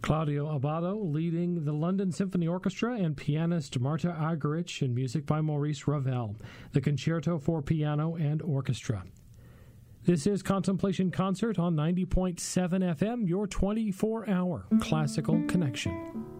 Claudio Abbado leading the London Symphony Orchestra and pianist Marta Argerich in music by Maurice Ravel, the Concerto for Piano and Orchestra. This is Contemplation Concert on 90.7 FM, your 24-hour classical connection.